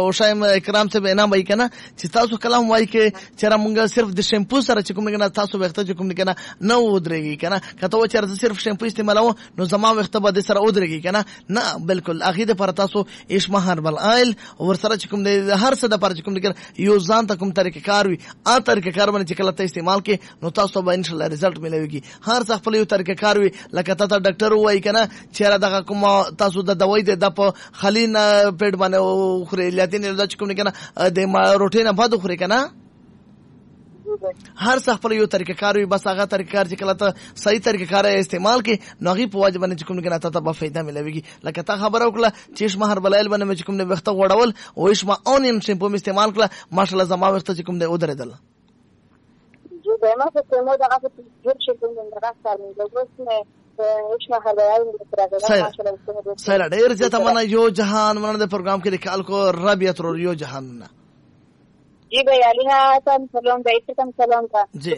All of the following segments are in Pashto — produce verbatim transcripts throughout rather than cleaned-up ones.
شایم اکرام سے انعام وای کنه چې تاسو کلام وای کې چې موږ صرف د شیمپو سره چې کوم نه تاسو وخت چې کوم نه کنه نو ودرېږي کنه کته و چې صرف شیمپو استعمالو نو زما وخت به د سره ودرېږي کنه نه بالکل اخیده پر تاسو ایشما هربل آیل ور سره چې کوم نه هر څه د پر چې کوم نه یو ځان ته کوم طریقې کار وي ا طریقې کار باندې چې کله ته استعمال کې نو تاسو به ان شاء الله رزلټ ملويږي هر څه خپل یو طریقې کار وي لکه ته ډاکټر وای کنه چې دغه کوم تاسو د دوايي د په خلین پیټ باندې خوري لاتین د چې کوم نه کنه د روټین بعد خوري کنه هر څه خپل یو طریقې کار وي بس هغه طریقې کار چې کله ته صحیح طریقې کار استعمال کې نو غي په واجب باندې کوم نه ته به فائدہ ملويږي لکه ته خبر وکړه چې شمه هر بلایل باندې کوم نه وخت غوړول او شمه اونین شیمپو استعمال کړه ماشاءالله زما وخت چې کوم نه ودرېدل جو دما څه کومه دغه په جوړ شي کوم نه راځي نو وګورئ شمه هر بلایل ماشاءالله سره ډیر ځته منه یو جهان منه د پروګرام کې لیکل کو ربيعت رو یو جهان جی بھائی علیہ تم سلام بھائی تم سلام کا جی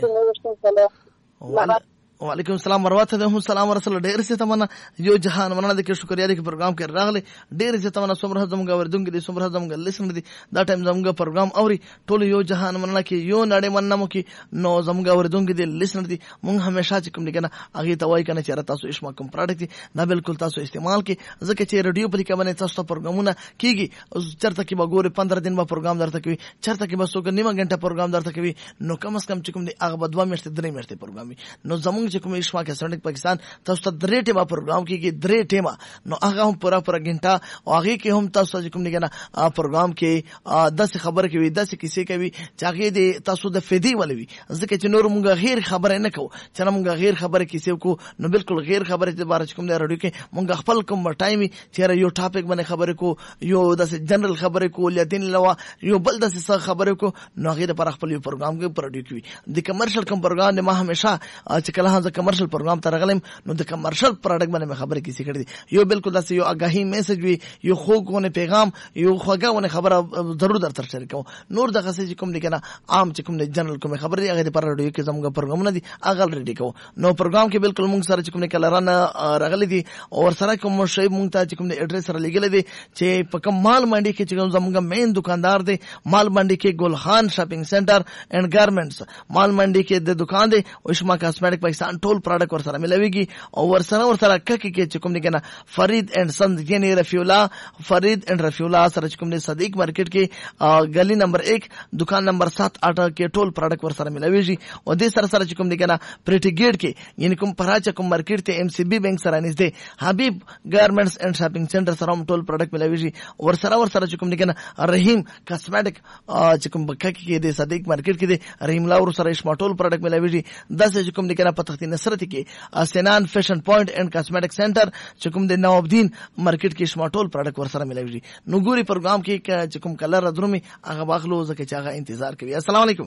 وعلیکم السلام ورحمۃ اللہ السلام ورسول ډیر څه تمنه یو جهان مننه د شکریا د پروګرام کې راغله ډیر څه تمنه سمره زموږ وردونکو د سمره زموږ لسن دي دا ټایم زموږ پروګرام اوري ټول یو جهان مننه کې یو نړۍ مننه کې نو زموږ وردونکو د لسن دي مونږ همیشه چې کوم دي کنه هغه ته وای کنه چې تاسو اسما کوم پروډکټ دا بالکل تاسو استعمال کې ځکه چې رادیو په کې باندې تاسو پروګرامونه کیږي چرته کې به ګوره پندرہ دن به پروګرام درته کوي چرته کې به سو نیمه غنټه پروګرام درته کوي نو کم از کم چې کوم دي هغه بدوا میشته درې میشته پروګرام نو زموږ چې کوم اسما کې سنټ پاکستان تاسو ته درې ټیمه پروګرام کیږي درې ټیمه نو هغه هم پورا پورا غنټه او هغه کې هم تاسو چې کوم نه کنه پروګرام کې داسې خبره کوي داسې کیسې کوي چې هغه دې تاسو د فدی ولوي ځکه چې نور مونږ غیر خبره نه کوو چې مونږ غیر خبره کیسې کو نو بالکل غیر خبره چې بار کوم نه رادیو کې مونږ خپل کوم ټایم چې یو ټاپک باندې خبره کو یو داسې جنرال خبره کو لدین لوا یو بل داسې خبره کو نو هغه پر خپل یو پروګرام کې پروډیو کوي د کمرشل کوم پروګرام نه ما همیشه چې کله هغه کمرشل پروګرام ترغلم نو د کمرشل پروډکټ باندې خبره کیسې کړې یو بالکل داسې یو اگاهی میسج وی یو خوګونه پیغام یو خوګونه خبره ضرور درته شریک کوم نور دغه څه کوم دي کنه عام چې کوم جنرال کوم خبره دی هغه پر رادیو کې زموږ پروګرامونه دي هغه ریډي کوم نو پروګرام کې بالکل موږ سره چې کوم کله رانه راغلي دي او سره کوم شی موږ ته چې کوم ایډریس سره لګل دي چې په کوم مال منډي کې چې زموږ مین دکاندار دی مال منډي کې ګل خان شاپینګ سنټر اینڈ گارمنټس مال منډي کې د دکان دی او اسما کاسمیټک پاکستان ټول پروډکټ ور سره ملويږي او ور سره ور سره ککه کې چې کوم نه کنه فرید اینڈ سند یعنی رفیولا فرید اینڈ رفیولا سره چې کوم نه صدیق مارکیټ کې گلی نمبر ایک دکان نمبر سات آٹھ کې ټول پروډکټ ور سره ملويږي او د سره سره چې کوم نه کنه پریټی ګیټ کې یعنی کوم پراچا کوم مارکیټ ته ایم سی بی بینک سره نږدې حبیب گارمنټس اینڈ شاپینګ سنټر سره ټول پروډکټ ملويږي ور سره ور سره چې کوم نه کنه رحیم کاسمیټک چې کوم بکه کې د صدیق مارکیټ کې د رحیم لا ور سره اسما ټول پروډکټ ملويږي داسې چې کوم نه کنه پتختي نصرت کې سنان فیشن پوینټ اینڈ کاسمیټک سنټر چې کوم د نوابدین مارکیټ کې اسما ټول پروډکټ ور سره ملويږي نو ګوري پروګرام کې چې کوم کلر درمي هغه باخلو ځکه چې هغه انتظار کوي السلام علیکم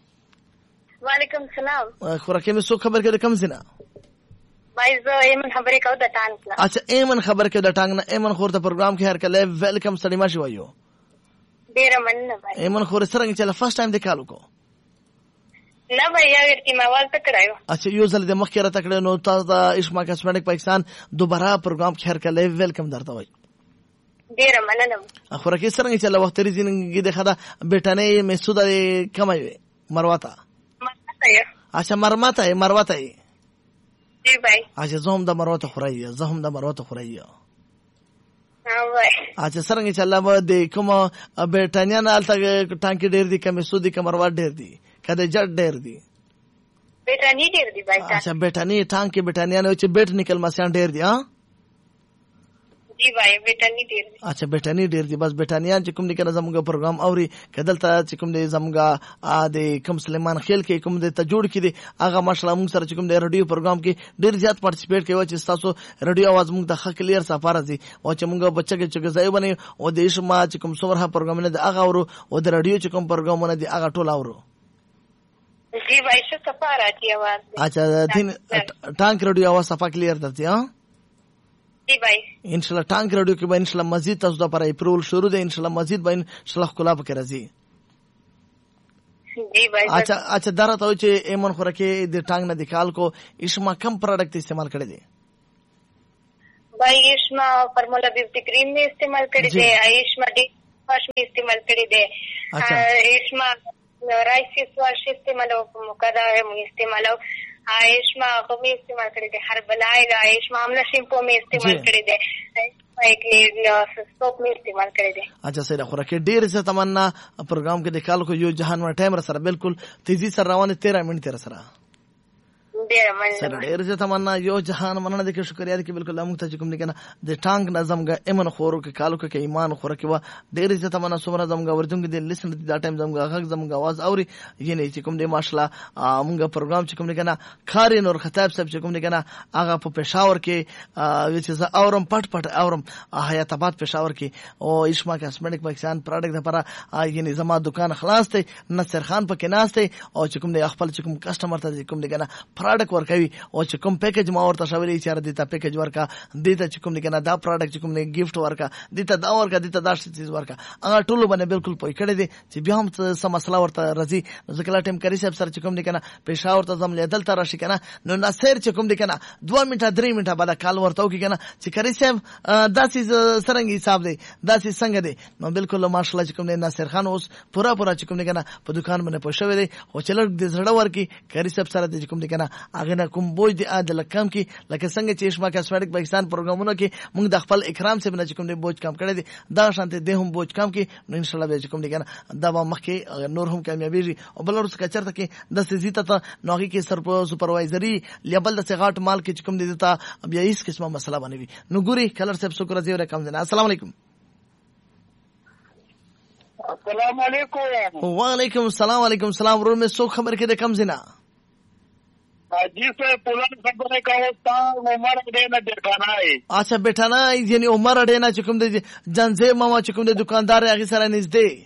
وعلیکم السلام خوراکه مې سو خبر کړه کم زینا بھائی زه ایمن خبرې کوم د ټانګ نه اچھا ایمن خبر کې د ټانګ نه ایمن خور ته پروګرام کې هر کله ویلکم سړی ما شو یو ډیر مننه بھائی ایمن خور سره چې فرست ټایم د کالو کو نه بھائی یو کی موال تکړایو اچھا یو ځل د مخکره تکړه نو تاسو د اسما کاسمیټک پاکستان دوباره پروګرام کې هر کله ویلکم درته وای ډیر مننه اخره کې سره چې الله وخت ریزین کې د خدا بیٹانه مسعود کمای مرواتا اچھا مرماته مرواته جی بھائی اچھا زوم د مرواته خورای زهم د مرواته خورای ها وای اچھا سره چې الله د کوم بیٹانیان الته ټانکی ډیر دي کوم مسعود کوم مروا ډیر دي کده جټ ډیر دي بیٹانی ډیر دي بھائی اچھا بیٹانی ټانکی بیٹانیان چې بیٹ نکل مسیان ډیر دي ها جی بھائی بیٹانی ډیر دي اچھا بیٹانی ډیر دي بس بیٹانیان چې کوم نکله زموږ پروګرام اوري کدلته چې کوم دي زموږ د کوم سلیمان خیل کې کوم د تجوړ کې دي هغه ماشاءالله موږ سره چې کوم د رادیو پروګرام کې ډیر زیات پارټیسپیټ کوي چې تاسو رادیو आवाज موږ ته حق کلیر سفاره دي او چې موږ بچګه چې ځای باندې او د شما چې کوم څومره پروګرامونه دي هغه اورو او د رادیو چې کوم پروګرامونه دي هغه ټول اورو جی بھائی څه سفاره دي आवाज اچھا دین ټانک رادیو आवाज صفه کلیر درته ها جی بھائی ان شاء الله ټانک رادیو کې به ان شاء الله مزید تاسو د پر اپریل شروع ده ان شاء الله مزید به ان شاء الله کلا پکې راځي جی بھائی اچھا اچھا درته چې ایمن خورکه د ټانک نه د کال کو اسما کم پروډکټ استعمال کړی دي بھائی اسما فارمولا بیوٹی کریم نے استعمال کړی دی ایشما ډی واش می استعمال کړی دی. ریشما رایس فیس واش استعمالو مقدا مو استعمالو ریشما غو می استعمال کړی دی. هربلای ریشما امنا شیمپو می استعمال کړی دی. سوپ می استعمال کړی دی. اچھا سره خوراکي ډیر څه تمنا پروګرام کې د کال کو یو جهان ور ټایم سره بالکل تیزی سره روانه तेरह منټ تیر سره سره ډیر څه تمنا یو جهان مننه د شکریا کې بالکل موږ ته کوم نه کنه د ټانګ نظم غ ایمن خورو کې کالو کې ایمان خور کې وا ډیر څه تمنا سمره زم غ ورتون کې د لیسن د ټایم زم غ غ زم غ आवाज اوري یعنی چې کوم د ماشاءالله موږ پروګرام چې کوم نه کنه خاري نور خطاب صاحب چې کوم نه کنه هغه په پېښور کې چې اورم پټ پټ اورم حیات آباد پېښور کې او اشما کاسمیټک پاکستان پروډکټ لپاره یعنی زما دکان خلاص دی نصر خان په کې ناس دی او چې کوم د خپل چې کوم کسٹمر ته کوم نه کنه پروډکټ ورکوي او چې کوم پیکج ما ورته شاولې چې را دیتا پیکج ورکا دیتا چې کوم نه کنه دا پروډکټ چې کوم نه گیفت ورکا دیتا دا ورکا دیتا دا چیز ورکا هغه ټول باندې بالکل پوي کړی دي چې بیا هم څه مسله ورته راځي ځکه لا ټیم کری صاحب سره چې کوم نه کنه پېښور ته زم لیدل تر شي کنه نو ناصر چې کوم نه کنه دوه منټه درې منټه بعد کال ورته وکي کنه چې کری صاحب داسې سرنګي حساب دی داسې څنګه دی نو بالکل ماشاءالله چې کوم نه ناصر خان اوس پورا پورا چې کوم نه کنه په دکان باندې پوښوي دی او چې لږ د زړه ورکی کری صاحب سره چې کوم نه کنه هغه نه کوم بوج دی عادل کم کی لکه څنګه چې اشما کاسمیټک پاکستان پروګرامونو کې موږ د خپل اکرام سے بنا چې کوم دی بوج کم کړی دی دا شانته د هم بوج کم کی نو ان شاء الله به چې کوم دی کنه دا به مخکې نور هم کامیابی او بل ورس کچرته کې د سزیته ته نوغي کې سر سپروایزری لیبل د سغاټ مال کې چې کوم دی ته بیا هیڅ قسمه مسله باندې نو ګوري کلر صاحب شکر زیو رقم زنه السلام علیکم. السلام علیکم. وعلیکم السلام علیکم السلام ورور میں سو خبر کې د کم زنه جی سر پولن خبره کاوه تا عمر ډېنه درکنای. اچھا بیٹھانا یعنی عمر ډېنه چې کوم د جنځه ماما چې کوم د دکاندار هغه سره نږدې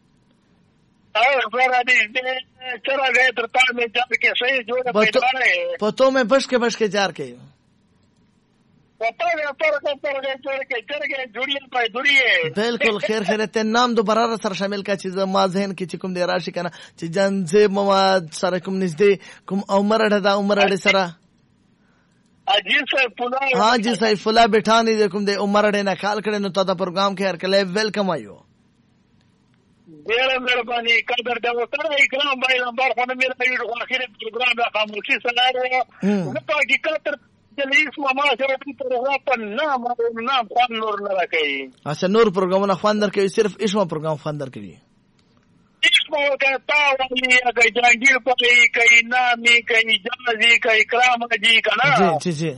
او سره دې چر هغه تر تا مې ځکه کې صحیح جوړه پیدا نه پتو مې بش کې بش کې جار کې پتو مې پر کو پر کې جوړ کې چر کې جوړی پای جوړی بالکل خیر خیر ته نام دوباره سره شامل کا چیز ما ذهن کې چې کوم دی راشي کنه چې جنځه ماما سره کوم نږدې کوم عمر ډدا عمر ډ سره اجي سر پولا ها جی صحیح فلا بیٹھانی دې کوم دی عمر ډ نه خال کړي نو تا دا پروګرام کې هر کله ویلکم آیو ډېر مهرباني قدر دا وکړه اکرام بای نمبر خو نه مې راوړو اخر پروګرام دا خاموشي سره نو په حقیقت جلیس ماما سره په پروګرام په نام نام خوان نور نه راکې اچھا نور پروګرامونه خوان درکوي صرف اشما پروګرام خوان درکوي اشما کا تاولی کوي جانگیر پوي کوي نامي کوي جازي کوي کرام جي کنا جی جی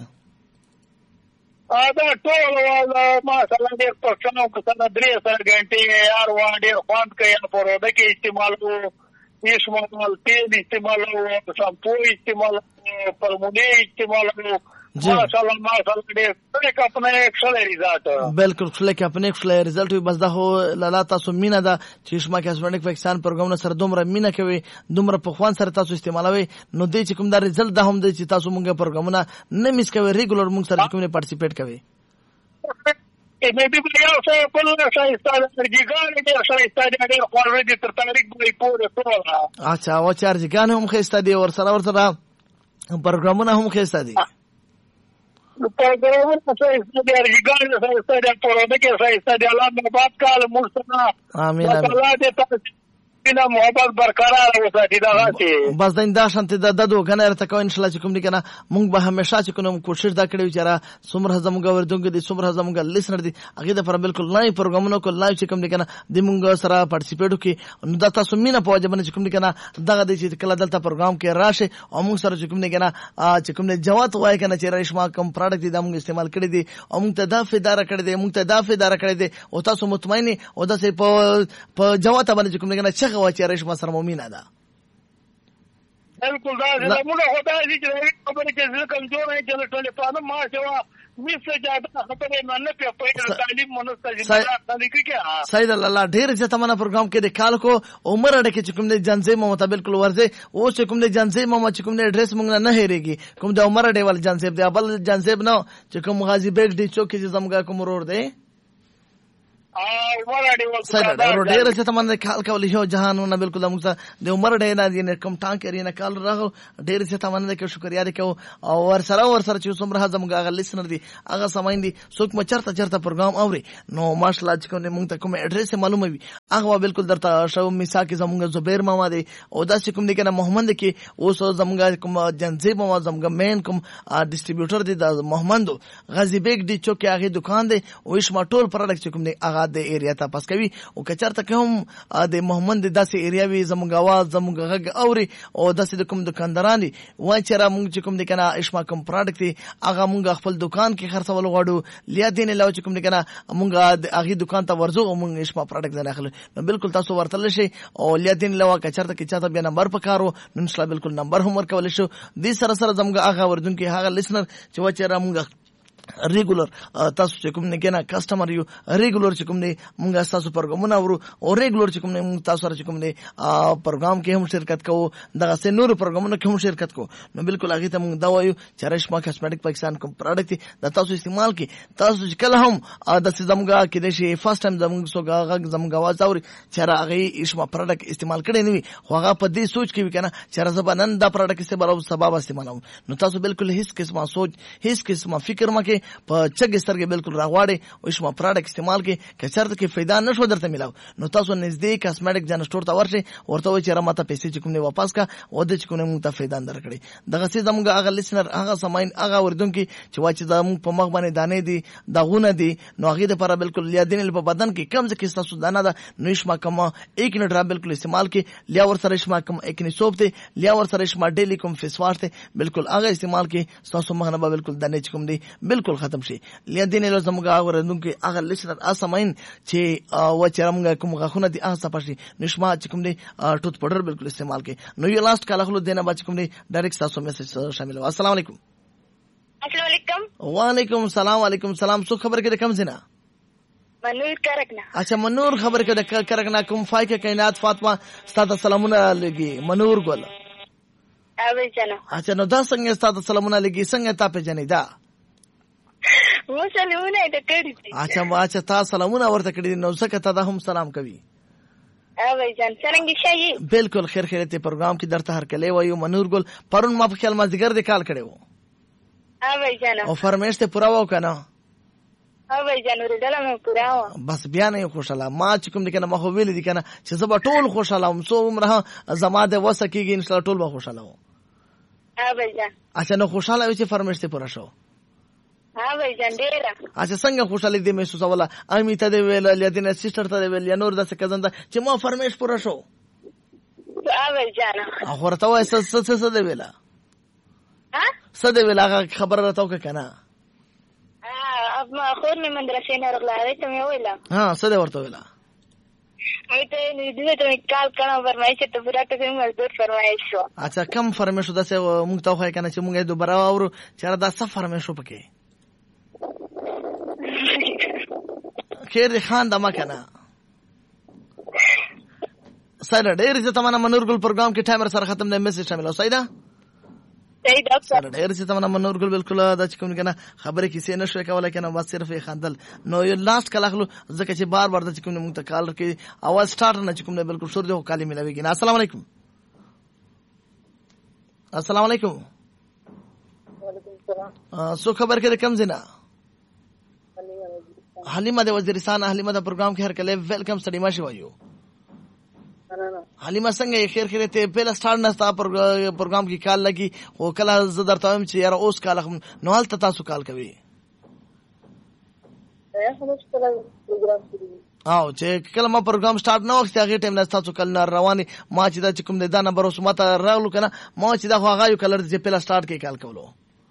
دا ټول والا ما سره د پښتنو کو سره درې سره غنټي یار وانډي خوان کوي په روده کې استعمالو اشما تیل استعمالو شامپو استعمالو پرمونی استعمالو ماشاءالله ماشاءالله دې څه خپل ایکسل ریزالټ بالکل خپل کې خپل ایکسل ریزالټ وي بس دا هو لاله تاسو مینا دا چې شما کاسمیټک پاکستان پروګرام سره دومره مینا کوي دومره په خوان سره تاسو استعمالوي نو دې چې کوم دا ریزالټ دا هم دې چې تاسو مونږه پروګرامونه نه میس کوي ریګولر مونږ سره کوم نه پارټیسیپیټ کوي ای مې دې یو څه په لاره شای ستاره ګیګان دې شای ستاره ډېر خور دې تر تاریخ به پوره ټول اچھا او چارج ګان هم خسته دي ور سره ور سره پروګرامونه هم خسته دي پروګرامونه څه دې ګان دې ستاره پوره دې کې شای ستاره الله مې بات کال مرسنا امين الله دې تاسو بنا محبت برقرار وساتي دا غاسي بس دا شانته د ددو غنه ارته کو ان شاء الله چې کوم دي کنه مونږ به همیشه چې کوم کوشش دا کړی چې را سمره زموږ وردونګ دي سمره زموږ لیسنر دي هغه د پر بالکل لایو پروګرامونو کو لایو چې کوم دي کنه د مونږ سره پارټیسیپیټ وکي نو دا تاسو مینا په وجه باندې چې کوم دي کنه دغه د چې کله دلته پروګرام کې راشه او مونږ سره چې کوم دي کنه چې کوم دي جواب وای کنه چې ریشما کوم پروډکټ دي د مونږ استعمال کړی دي او مونږ ته دا فدار کړی دي مونږ ته دا فدار کړی دي او تاسو مطمئن او دا سه په په جواب باندې چې کوم دي کنه چې غوا چې ریشما سره مومینه ده بالکل دا زموږ خدای دې چې خبره کې ځکه کمزور نه چې ټلیفون ما شوا میسه جاده خبره نه په په تعلیم منستجب طریقې کې سید الله ډیر چې تمنا پروګرام کې د کال کو عمر اړه کې کوم د جنځي مو مطابق ورځي او چې کوم د جنځي مو چې کوم د ایڈریس مونږ نه هېریږي کوم د عمر اړه ول جنځي د ابل جنځي نو چې کوم غازی بیگ دی چوک کې زمګه کوم ورور دی سره ډېر څه تمنه کال کول یو جهانونه بالکل موږ د عمر ډېر نه دي کم ټانک لري نه کال راغو ډېر څه تمنه کې شکریا دي کو او ور سره ور سره چې څومره زموږ هغه لیسنر دي هغه سماین دي څوک مچرته چرته پروګرام اوري نو ماشاءالله چې کوم موږ ته کوم اډرس معلومه وي هغه بالکل درته شو میسا کې زموږ زبیر ماما دي او دا چې کوم دي کنه محمد کې اوس زموږ کوم جنزیب ماما زموږ مین کوم ډسټریبیوټر دي د محمد غازی بیگ دی چوکي هغه دکان دی او شما ټول پروډکټ کوم دي هغه د ایریا ته پاس کوي او کچرته کوم د محمد داسې ایریا وي زموږ आवाज زموږ غږ اوري او داسې د کوم دکانداران دي وای چې را موږ چې کوم دي کنه اشما کوم پروډکټ دي هغه موږ خپل دکان کې خرڅول غواړو لیا دین له چې کوم دي کنه موږ هغه دکان ته ورځو او موږ اشما پروډکټ نه اخلو بالکل تاسو ورتل شي او لیا دین له کچرته کې چاته به نمبر پکارو نن شلا بالکل نمبر هم ورکول شو دې سره سره زموږ هغه وردونکو هغه لیسنر چې و چې را موږ ریګولر تاسو چې کوم نه کنه کسٹمر یو ریګولر چې کوم نه موږ تاسو پروګرامونه ورو او ریګولر چې کوم نه موږ تاسو سره چې کوم نه پروګرام کې هم شرکت کوو دغه سه نور پروګرامونه کې هم شرکت کوو نو بالکل هغه ته موږ دا وایو چې رشما کاسمیټک پاکستان کوم پروډکټ د تاسو استعمال کې تاسو چې کله هم د زموږ کې د شي فرست ټایم زموږ سوګه زموږ आवाज اوري چې هغه اشما پروډکټ استعمال کړي نه وي خو هغه په دې سوچ کې وکنه چې زبانن دا پروډکټ استعمال سبب استعمالوم نو تاسو بالکل هیڅ قسمه سوچ هیڅ قسمه فکر مکه په چګ سترګې بالکل راغواړي او شما پروډکټ استعمال کې کچرته کې फायदा نشو درته ملاو نو تاسو نږدې کاسمیټک جن سٹور ته ورشي ورته وای چې را ماته پیسې چې کوم نه واپس کا او د چې کوم نه ته फायदा درکړي دغه سي زموږ هغه لیسنر هغه سماین هغه وردونکو چې واچ زموږ په مخ باندې دانې دي دغونه دي نو هغه د لپاره بالکل لیادین په بدن کې کم ځکه تاسو دانه ده نو شما کما یک نه ډرا بالکل استعمال کې لیا ور سره شما کم یک نه سوپ دي لیا ور سره شما ډیلی کوم فیس واش ته بالکل هغه استعمال کې تاسو مخ نه بالکل دانې کوم دي بالکل ختم شي لیا دین له زموږ هغه رندونکو هغه لیسنر اسماین چې و چې موږ کوم غخونه دي هغه صفشي نشما چې کوم دي ټوت پاوډر بالکل استعمال کې نو یو لاست کال خلو دینه با چې کوم دي ډایرکټ تاسو میسج شامل و السلام علیکم السلام علیکم وعلیکم السلام علیکم سلام څو خبر کې کم زینا منور کرکنا اچھا منور خبر کې کرکنا کوم فایکه کائنات فاطمه ستاسو سلامونه لګي منور ګل اوی جنا اچھا نو دا څنګه ستاسو سلامونه لګي څنګه تا په جنې دا مو سلامونه د کړی اچھا ما اچھا تاسو سلامونه ورته کړی نو څنګه ته هم سلام کوي اوی جان څنګه شي بالکل خیر خیرته پروګرام کې درته هر کله وایو منور ګل پرون ما په خیال ما زګر د کال کړو اوی جان او فرمایش ته پورا و کنه اوی جان ورته مې پورا و بس بیا نه خوشاله ما چې کوم دي کنه ما خو ویل دي کنه چې زه به ټول خوشاله هم سو عمره زما د وسه کېږي ان شاء الله ټول به خوشاله و اوی جان اچھا نو خوشاله وي چې فرمایش ته پورا شو ها وای جان ډیره اچھا څنګه خوشاله دي محسوس ولا امیته دی ویل لیدنه سیسټر ته ویل یا نور د څه کزنده چې ما فرمایش پورا شو اوی جان اخر ته وای څه څه څه دی ویلا ها څه دی ویلا خبر راته وک کنه ها اب ما خور می مدرسې نه راغله ته مې ویلا ها څه دی ورته ویلا ایته نو دې ته کال کنه فرمایش ته پورا ټکه مزدور فرمایش شو اچھا کم فرمایش ده څه موږ ته وای کنه چې موږ دوباره اورو چې دا څه فرمایش وکړي خیر خان دما کنه سره ډېر چې تمنا منور ګل پروګرام کې ټایمر سره ختم دی میسج شامل او سیدا صحیح دا سره ډېر چې تمنا منور ګل بالکل دا چې کوم کنه خبره کیسه نشوي کولای کنه بس صرف خندل نو یو لاست کله خلو ځکه چې بار بار د چې کوم موږ ته کال کې اواز سٹارټ نه چې کوم بالکل شور دی کالي ملويږي السلام علیکم السلام علیکم وعلیکم السلام سو خبر کې کم زینا حلیمه د وزیرستان حلیمه د پروګرام کې هر کله ویلکم سټډي ماشي وایو حلیمه څنګه خیر خیر ته په سٹارټ نه ستا پروګرام کې کال لګي او کله زه درته وایم چې یاره اوس کال نو حالت تاسو کال کوي او چې کله ما پروګرام سٹارټ نه وخت هغه ټیم نه تاسو کله رواني ما چې دا کوم د دا نمبر اوس ماته راغلو کنه ما چې دا خو هغه یو کلر چې په سٹارټ کې کال کولو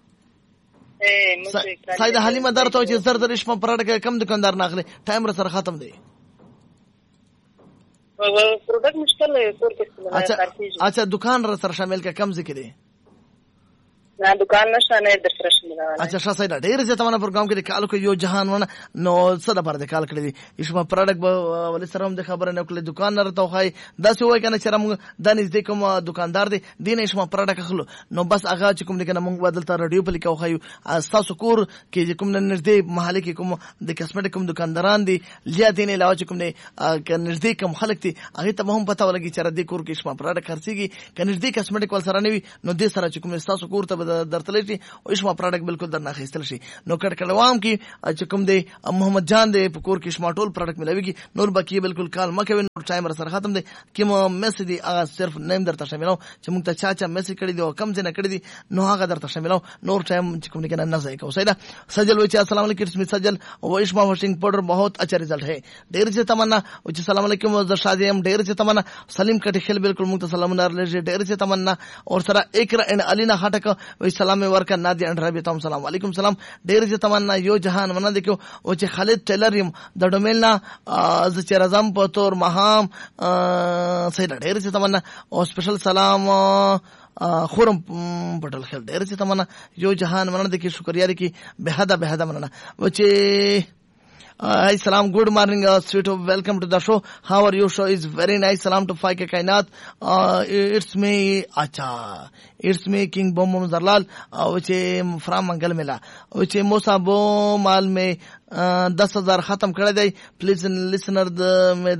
سید حلیمه درته چې زر درش په پروډکټ کم دکاندار ناخله ټایم سره ختم دی پروډکټ مشکل ہے کور کې اچھا اچھا دکان را سره شامل کا کم ذکر دی نه دکان نشه نه در رشمیدواله. اچھا شاه سایدا ډیر زه تمنا پروګرام کې کال کو یو جهان ونه نو صد پر د کال کړی دي اسما پروډکټ به ولې سره هم د خبره نه کړل دکان نه راته خای داسې وای کنه چې موږ د نږدې کوم دکاندار دی دین اسما پروډکټ خلو نو بس هغه چې کوم دي کنه موږ بدلته رادیو په لیکو خای تاسو کور کې کوم نږدې محله کې کوم د کسمټ کوم دکانداران دي لیا دین علاوه چې کوم نه نږدې کوم خلک دي هغه ته هم پته ولګي چې ردی کور کې اسما پروډکټ خرڅيږي کنه نږدې کسمټ کول سره نه وي نو دې سره چې کوم تاسو کور ته درتلې شي او اسما پروډکټ بالکل درنه خېستل شي نو کټ کلوام کې چې کوم دی محمد جان دی په کور کې اسما ټول پروډکټ ملويږي نور باقي بالکل کال مکه نور ټایم را سره ختم دی کوم میسج دی هغه صرف نیم درته شاملو چې موږ ته چا چا میسج کړی دی او کم څه نه کړی دی نو هغه درته شاملو نور ټایم چې کوم نه نه ځای کو سیدا سجل وچ السلام علیکم اسمی سجل او اسما واشنگ پاؤڈر बहुत अच्छा रिजल्ट है ढेर से तमन्ना उच सलाम अलैकुम शादी हम ढेर से तमन्ना सलीम कटी खेल बिल्कुल मुक्त सलाम नार ढेर से तमन्ना और सरा एकरा एंड अलीना हाटक वे सलाम वर्क नादी एंड रबी तम सलाम वालेकुम सलाम ढेर से तमन्ना यो जहान मना देखो उच खालिद टेलर यम द डोमेलना ज चरजम पतोर महाम सही ढेर से तमन्ना और स्पेशल सलाम खुरम पटल खेल ढेर से तमन्ना यो जहान मना देखिए शुक्रिया देखिए बेहदा बेहदा मना बच्चे Hi, salam. Good morning, uh, sweet. Welcome to the show. How are you? Show is very nice. Salam to Faike Kainat. Uh, it's me, Acha. It's me, King Bom Bom Zarlal, uh, which is from Mangal Mela. Which is Mosa Bo Mal me, uh, दस हजार खत्म कर दे. Please, listener, the me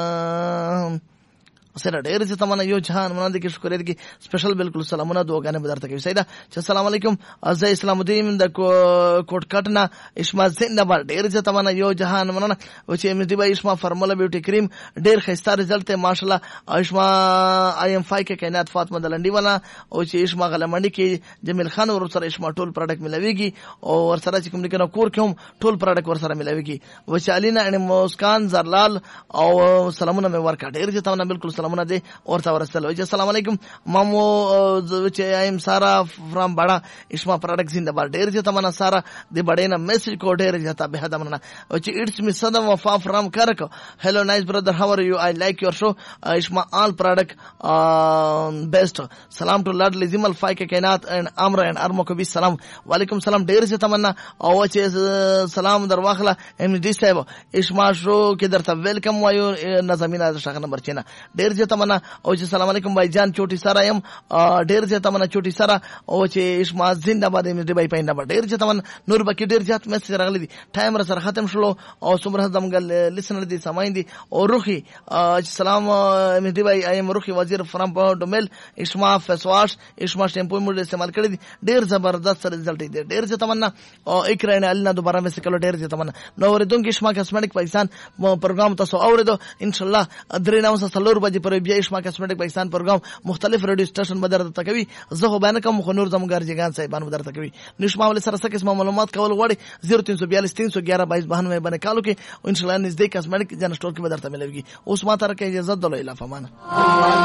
the सैदा ढेर से तमन्ना यो जहान मना देखिए शुक्रिया देखिए स्पेशल बिल्कुल सलामुना दो गाने बदर तक सैदा अस्सलाम वालेकुम अज़य इस्लामुद्दीन द कोट कटना इस्मा जिंदाबाद ढेर से तमन्ना यो जहान मना वचे मिदी भाई इस्मा फार्मूला ब्यूटी क्रीम ढेर खस्ता रिजल्ट है माशाल्लाह इस्मा आई एम फाइव के कायनात फातिमा दलंडी वाला वचे इस्मा गलमंडी के जमील खान और सर इस्मा टोल प्रोडक्ट मिलेगी और सरा चिकम निकना कोर क्यों टोल प्रोडक्ट और सरा मिलेगी वचे अलीना एंड मुस्कान जरलाल और सलामुना में वर्क ढेर से तमन्ना बिल्कुल मुना दे और तवरसल अस्सलाम वालेकुम मामो which I am Sara from Bada Isma products in the bar ढेर से तमन्ना सारा दे बड़े ना मैसेज को ढेर जाता बेहद मना which it's me Sadam Wafa from Karak. Hello nice brother, how are you? I like your show. uh, Isma all product uh, best. Salam to Lord Lizimal Faike Kainat and Amra and Armo Kabi salam walaikum salam ढेर से तमन्ना और which is salam दरवाखला M D साहब Isma show के दर था welcome वायु नज़मीना शाखा नंबर चेना ढेर से तमन्ना और अस्सलाम वालेकुम भाईजान छोटी सारा यम ढेर से तमन्ना छोटी सारा और चे इस्मा जिंदाबाद में दुबई पैंदा बा ढेर से तमन्ना नूर बाकी ढेर जात मैसेज रगली दी टाइम रसर खत्म शुलो और सुमरह दमगल लिसनर दी समाइन दी और रुखी अस्सलाम में दुबई आई एम रुखी वजीर फ्रॉम डोमेल इस्मा फेसवाश इस्मा शैम्पू मुझे इस्तेमाल कर दी ढेर जबरदस्त रिजल्ट दे ढेर से तमन्ना और एक रहने अल्लाह दोबारा में से कलो ढेर से तमन्ना नौ रिदों की इस्मा कॉस्मेटिक पाकिस्तान प्रोग्राम तो सो और दो इंशाल्लाह अदरे नाम से सलोर बजे पर بیا اسما کاسمیټک پاکستان پروګرام مختلف رادیو سټیشن بدر ته کوي زه خو باندې کوم خنور زمګر جګان صاحبان بدر ته کوي نشما ول سره سکه اسما معلومات کول غواړي صفر تین سو بیالیس تین سو گیارہ بائیس بانوے باندې کالو کې ان شاء الله نږدې کاسمیټک جن سٹور کې بدر ته ملوي اوس ما تر کې اجازه دلو اله فمان